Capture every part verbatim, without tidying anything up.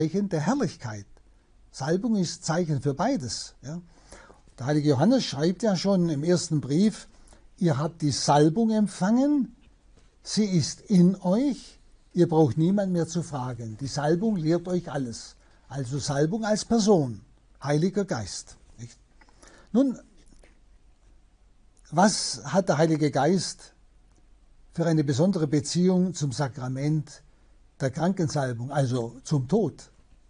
Zeichen der Herrlichkeit. Salbung ist Zeichen für beides. Ja. Der heilige Johannes schreibt ja schon im ersten Brief, ihr habt die Salbung empfangen, sie ist in euch, ihr braucht niemand mehr zu fragen. Die Salbung lehrt euch alles. Also Salbung als Person, Heiliger Geist. Nicht? Nun, was hat der Heilige Geist für eine besondere Beziehung zum Sakrament der Krankensalbung, also zum Tod?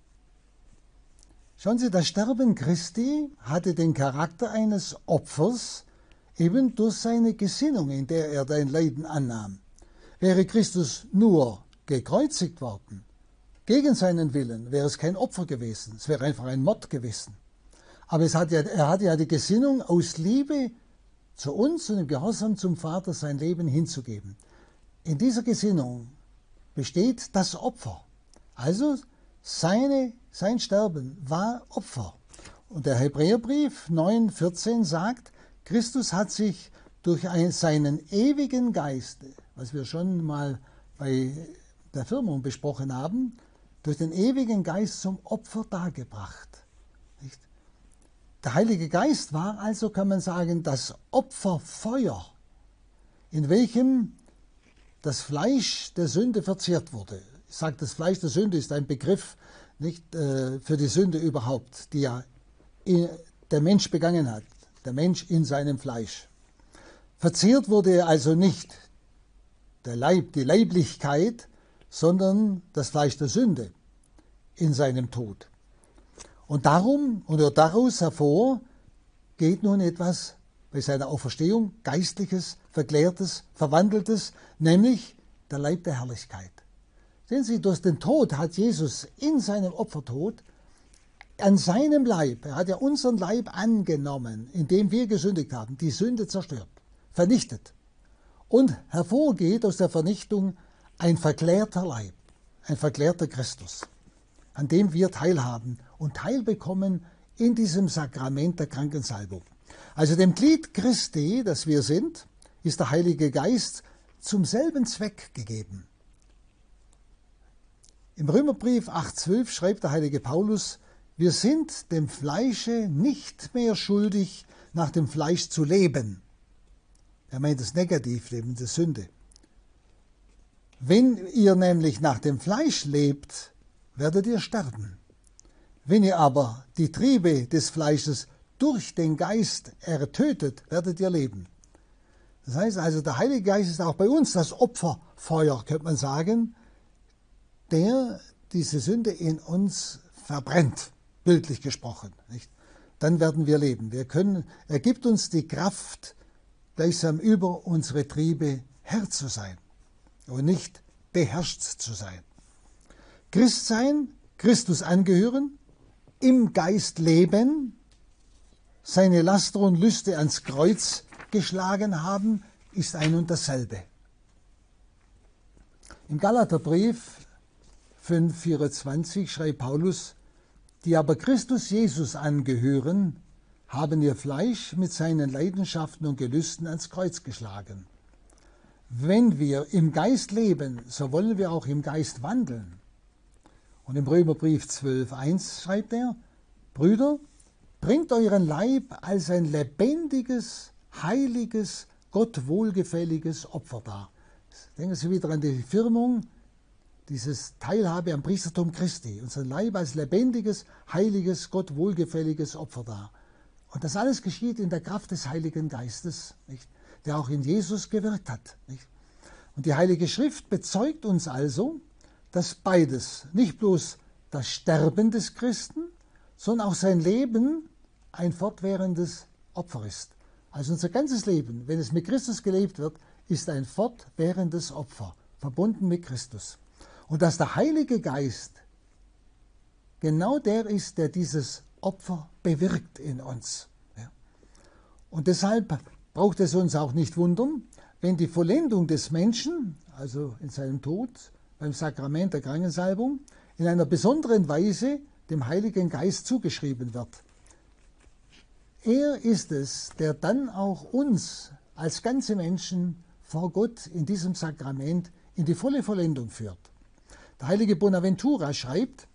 Schauen Sie, das Sterben Christi hatte den Charakter eines Opfers, eben durch seine Gesinnung, in der er dein Leiden annahm. Wäre Christus nur gekreuzigt worden, gegen seinen Willen, wäre es kein Opfer gewesen, es wäre einfach ein Mord gewesen. Aber es hat ja, er hatte ja die Gesinnung, aus Liebe zu uns und im Gehorsam zum Vater sein Leben hinzugeben. In dieser Gesinnung besteht das Opfer. Also seine, sein Sterben war Opfer. Und der Hebräerbrief neun vierzehn sagt, Christus hat sich durch einen, seinen ewigen Geist, was wir schon mal bei der Firmung besprochen haben, durch den ewigen Geist zum Opfer dargebracht. Nicht? Der Heilige Geist war also, kann man sagen, das Opferfeuer, in welchem das Fleisch der Sünde verzehrt wurde. Ich sage, das Fleisch der Sünde ist ein Begriff nicht äh, für die Sünde überhaupt, die ja in, der Mensch begangen hat, der Mensch in seinem Fleisch. Verzehrt wurde also nicht der Leib, die Leiblichkeit, sondern das Fleisch der Sünde in seinem Tod. Und darum oder daraus hervor geht nun etwas bei seiner Auferstehung, Geistliches, Verklärtes, Verwandeltes, nämlich der Leib der Herrlichkeit. Sehen Sie, durch den Tod hat Jesus in seinem Opfertod an seinem Leib, er hat ja unseren Leib angenommen, indem wir gesündigt haben, die Sünde zerstört, vernichtet. Und hervorgeht aus der Vernichtung ein verklärter Leib, ein verklärter Christus, an dem wir teilhaben und teilbekommen in diesem Sakrament der Krankensalbung. Also dem Glied Christi, das wir sind, ist der Heilige Geist zum selben Zweck gegeben. Im Römerbrief acht zwölf schreibt der heilige Paulus, wir sind dem Fleische nicht mehr schuldig, nach dem Fleisch zu leben. Er meint das Negativleben, die Sünde. Wenn ihr nämlich nach dem Fleisch lebt, werdet ihr sterben. Wenn ihr aber die Triebe des Fleisches durch den Geist ertötet, werdet ihr leben. Das heißt also, der Heilige Geist ist auch bei uns das Opferfeuer, könnte man sagen, der diese Sünde in uns verbrennt, bildlich gesprochen. Nicht? Dann werden wir leben. Wir können, er gibt uns die Kraft, gleichsam über unsere Triebe Herr zu sein und nicht beherrscht zu sein. Christ sein, Christus angehören, im Geist leben, seine Laster und Lüste ans Kreuz geschlagen haben, ist ein und dasselbe. Im Galaterbrief fünf vierundzwanzig schreibt Paulus, die aber Christus Jesus angehören, haben ihr Fleisch mit seinen Leidenschaften und Gelüsten ans Kreuz geschlagen. Wenn wir im Geist leben, so wollen wir auch im Geist wandeln. Und im Römerbrief zwölf eins schreibt er, Brüder, bringt euren Leib als ein lebendiges, heiliges, Gott wohlgefälliges Opfer dar. Denken Sie wieder an die Firmung, dieses Teilhabe am Priestertum Christi, unseren Leib als lebendiges, heiliges, Gott wohlgefälliges Opfer dar. Und das alles geschieht in der Kraft des Heiligen Geistes, nicht? Der auch in Jesus gewirkt hat. Nicht? Und die Heilige Schrift bezeugt uns also, dass beides, nicht bloß das Sterben des Christen, sondern auch sein Leben ein fortwährendes Opfer ist. Also unser ganzes Leben, wenn es mit Christus gelebt wird, ist ein fortwährendes Opfer, verbunden mit Christus. Und dass der Heilige Geist genau der ist, der dieses Opfer bewirkt in uns. Ja. Und deshalb braucht es uns auch nicht wundern, wenn die Vollendung des Menschen, also in seinem Tod, beim Sakrament der Krankensalbung, in einer besonderen Weise dem Heiligen Geist zugeschrieben wird. Er ist es, der dann auch uns als ganze Menschen vor Gott in diesem Sakrament in die volle Vollendung führt. Der heilige Bonaventura schreibt,